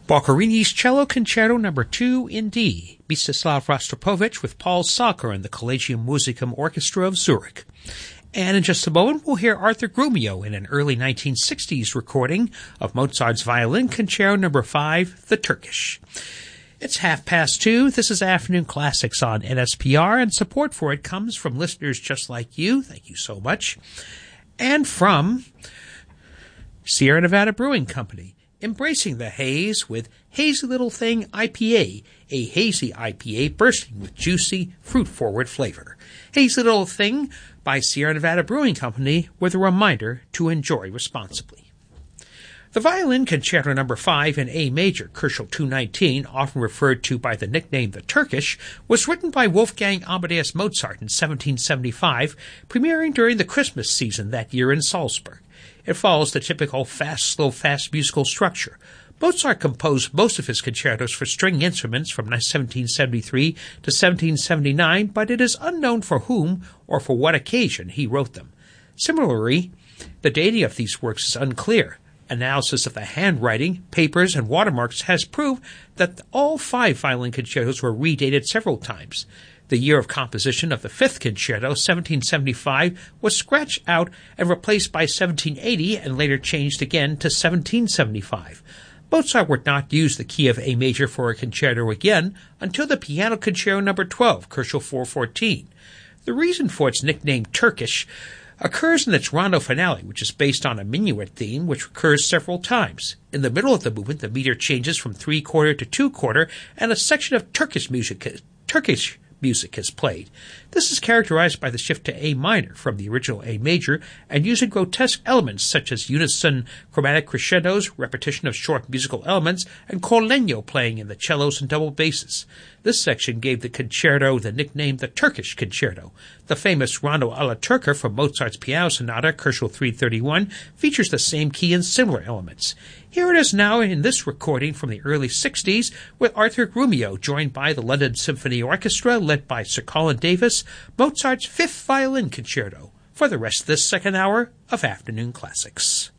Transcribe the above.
Boccherini's Cello Concerto No. 2 in D, Mstislav Rostropovich with Paul Salker and the Collegium Musicum Orchestra of Zurich. And in just a moment, we'll hear Arthur Grumio in an early 1960s recording of Mozart's Violin Concerto No. 5, The Turkish. It's 2:30. This is Afternoon Classics on NSPR, and support for it comes from listeners just like you. Thank you so much. And from Sierra Nevada Brewing Company, embracing the haze with Hazy Little Thing IPA, a hazy IPA bursting with juicy, fruit-forward flavor. Hazy Little Thing by Sierra Nevada Brewing Company, with a reminder to enjoy responsibly. The Violin Concerto No. 5 in A major, Köchel 219, often referred to by the nickname the Turkish, was written by Wolfgang Amadeus Mozart in 1775, premiering during the Christmas season that year in Salzburg. It follows the typical fast, slow, fast musical structure. Mozart composed most of his concertos for string instruments from 1773 to 1779, but it is unknown for whom or for what occasion he wrote them. Similarly, the dating of these works is unclear. Analysis of the handwriting, papers, and watermarks has proved that all 5 violin concertos were redated several times. The year of composition of the 5th concerto, 1775, was scratched out and replaced by 1780 and later changed again to 1775. Mozart would not use the key of A major for a concerto again until the Piano Concerto No. 12, Köchel 414. The reason for its nickname Turkish occurs in its rondo finale, which is based on a minuet theme which recurs several times. In the middle of the movement, the meter changes from 3/4 to 2/4, and a section of Turkish music is played. This is characterized by the shift to A minor from the original A major and using grotesque elements such as unison chromatic crescendos, repetition of short musical elements, and col legno playing in the cellos and double basses. This section gave the concerto the nickname the Turkish Concerto. The famous Rondo alla Turca from Mozart's Piano Sonata, Köchel 331, features the same key and similar elements. Here it is now in this recording from the early 60s with Arthur Grumio, joined by the London Symphony Orchestra, led by Sir Colin Davis, Mozart's 5th Violin Concerto, for the rest of this second hour of Afternoon Classics.